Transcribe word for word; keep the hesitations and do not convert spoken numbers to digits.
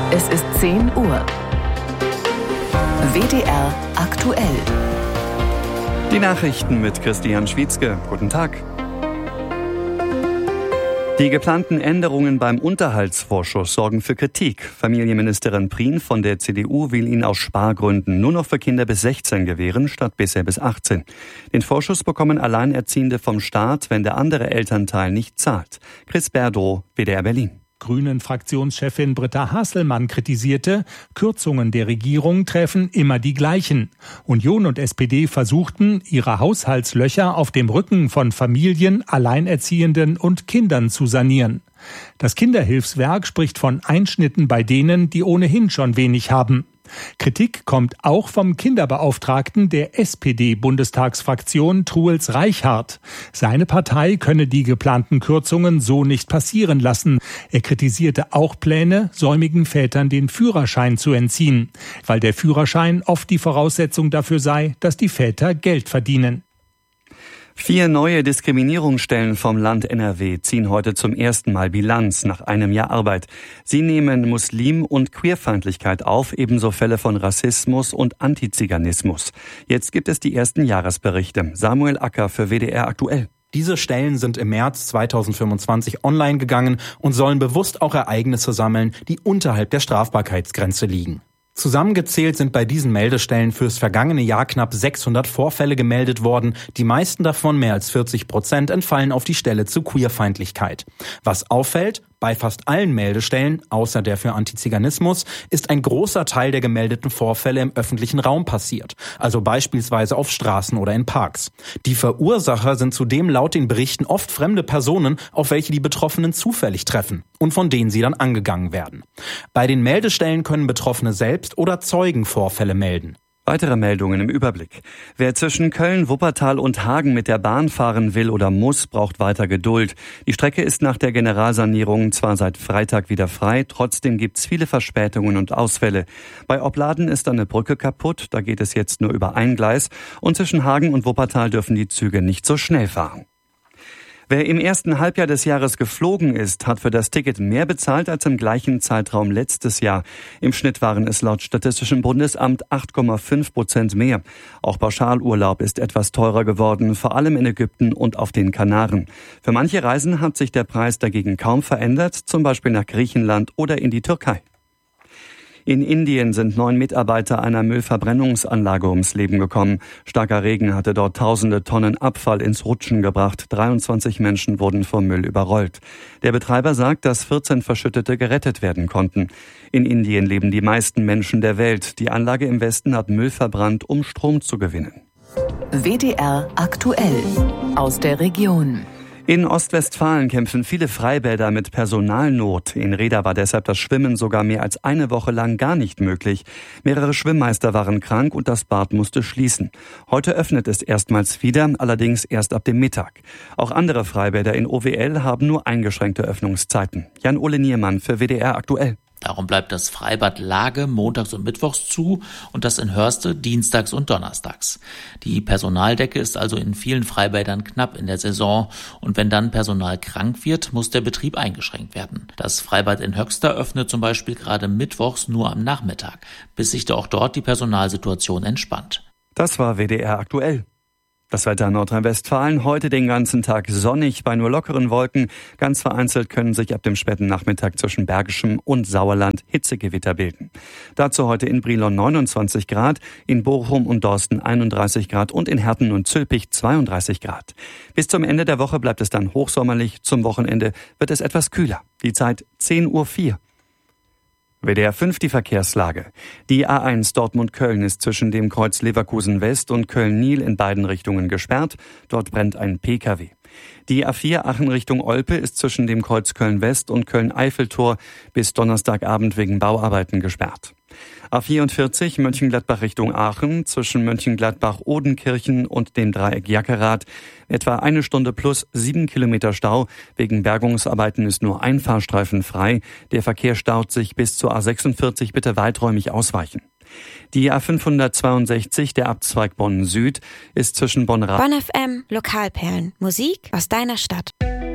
Es ist zehn Uhr. W D R aktuell. Die Nachrichten mit Christian Schwietzke. Guten Tag. Die geplanten Änderungen beim Unterhaltsvorschuss sorgen für Kritik. Familienministerin Prien von der C D U will ihn aus Spargründen nur noch für Kinder bis sechzehn gewähren, statt bisher bis achtzehn. Den Vorschuss bekommen Alleinerziehende vom Staat, wenn der andere Elternteil nicht zahlt. Chris Berdow, W D R Berlin. Grünen-Fraktionschefin Britta Hasselmann kritisierte, Kürzungen der Regierung treffen immer die gleichen. Union und S P D versuchten, ihre Haushaltslöcher auf dem Rücken von Familien, Alleinerziehenden und Kindern zu sanieren. Das Kinderhilfswerk spricht von Einschnitten bei denen, die ohnehin schon wenig haben. Kritik kommt auch vom Kinderbeauftragten der S P D-Bundestagsfraktion Truls Reichhardt. Seine Partei könne die geplanten Kürzungen so nicht passieren lassen. Er kritisierte auch Pläne, säumigen Vätern den Führerschein zu entziehen, weil der Führerschein oft die Voraussetzung dafür sei, dass die Väter Geld verdienen. Vier neue Diskriminierungsstellen vom Land N R W ziehen heute zum ersten Mal Bilanz nach einem Jahr Arbeit. Sie nehmen Muslim- und Queerfeindlichkeit auf, ebenso Fälle von Rassismus und Antiziganismus. Jetzt gibt es die ersten Jahresberichte. Samuel Acker für W D R aktuell. Diese Stellen sind im März zweitausendfünfundzwanzig online gegangen und sollen bewusst auch Ereignisse sammeln, die unterhalb der Strafbarkeitsgrenze liegen. Zusammengezählt sind bei diesen Meldestellen fürs vergangene Jahr knapp sechshundert Vorfälle gemeldet worden. Die meisten davon, mehr als vierzig Prozent, entfallen auf die Stelle zu Queerfeindlichkeit. Was auffällt, bei fast allen Meldestellen, außer der für Antiziganismus, ist ein großer Teil der gemeldeten Vorfälle im öffentlichen Raum passiert, also beispielsweise auf Straßen oder in Parks. Die Verursacher sind zudem laut den Berichten oft fremde Personen, auf welche die Betroffenen zufällig treffen und von denen sie dann angegangen werden. Bei den Meldestellen können Betroffene selbst oder Zeugen Vorfälle melden. Weitere Meldungen im Überblick. Wer zwischen Köln, Wuppertal und Hagen mit der Bahn fahren will oder muss, braucht weiter Geduld. Die Strecke ist nach der Generalsanierung zwar seit Freitag wieder frei, trotzdem gibt's viele Verspätungen und Ausfälle. Bei Opladen ist eine Brücke kaputt, da geht es jetzt nur über ein Gleis und zwischen Hagen und Wuppertal dürfen die Züge nicht so schnell fahren. Wer im ersten Halbjahr des Jahres geflogen ist, hat für das Ticket mehr bezahlt als im gleichen Zeitraum letztes Jahr. Im Schnitt waren es laut Statistischem Bundesamt acht Komma fünf Prozent mehr. Auch Pauschalurlaub ist etwas teurer geworden, vor allem in Ägypten und auf den Kanaren. Für manche Reisen hat sich der Preis dagegen kaum verändert, zum Beispiel nach Griechenland oder in die Türkei. In Indien sind neun Mitarbeiter einer Müllverbrennungsanlage ums Leben gekommen. Starker Regen hatte dort tausende Tonnen Abfall ins Rutschen gebracht. dreiundzwanzig Menschen wurden vom Müll überrollt. Der Betreiber sagt, dass vierzehn Verschüttete gerettet werden konnten. In Indien leben die meisten Menschen der Welt. Die Anlage im Westen hat Müll verbrannt, um Strom zu gewinnen. W D R aktuell aus der Region. In Ostwestfalen kämpfen viele Freibäder mit Personalnot. In Reda war deshalb das Schwimmen sogar mehr als eine Woche lang gar nicht möglich. Mehrere Schwimmmeister waren krank und das Bad musste schließen. Heute öffnet es erstmals wieder, allerdings erst ab dem Mittag. Auch andere Freibäder in O W L haben nur eingeschränkte Öffnungszeiten. Jan-Ole Niermann für W D R aktuell. Darum bleibt das Freibad Lage montags und mittwochs zu und das in Hörste dienstags und donnerstags. Die Personaldecke ist also in vielen Freibädern knapp in der Saison und wenn dann Personal krank wird, muss der Betrieb eingeschränkt werden. Das Freibad in Höxter öffnet zum Beispiel gerade mittwochs nur am Nachmittag, bis sich auch dort die Personalsituation entspannt. Das war W D R aktuell. Das Wetter in Nordrhein-Westfalen heute den ganzen Tag sonnig bei nur lockeren Wolken. Ganz vereinzelt können sich ab dem späten Nachmittag zwischen Bergischem und Sauerland Hitzegewitter bilden. Dazu heute in Brilon neunundzwanzig Grad, in Bochum und Dorsten einunddreißig Grad und in Herten und Zülpich zweiunddreißig Grad. Bis zum Ende der Woche bleibt es dann hochsommerlich. Zum Wochenende wird es etwas kühler. Die Zeit zehn Uhr vier. W D R fünf die Verkehrslage. Die A eins Dortmund-Köln ist zwischen dem Kreuz Leverkusen West und Köln-Nil in beiden Richtungen gesperrt. Dort brennt ein P K W. Die A vier Aachen Richtung Olpe ist zwischen dem Kreuz Köln-West und Köln-Eiffeltor bis Donnerstagabend wegen Bauarbeiten gesperrt. A vierundvierzig Mönchengladbach Richtung Aachen zwischen Mönchengladbach-Odenkirchen und dem Dreieck Jackerath. Etwa eine Stunde plus sieben Kilometer Stau. Wegen Bergungsarbeiten ist nur ein Fahrstreifen frei. Der Verkehr staut sich bis zur A sechsundvierzig. Bitte weiträumig ausweichen. Die A fünfhundertzweiundsechzig, der Abzweig Bonn Süd, ist zwischen Bonn-Ra- Bonn F M, Lokalperlen. Musik aus deiner Stadt.